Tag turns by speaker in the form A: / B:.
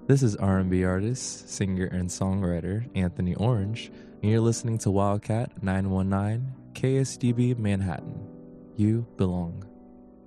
A: This is R&B artist, singer, and songwriter Anthony Orange, and you're listening to Wildcat 919 KSDB Manhattan. You belong.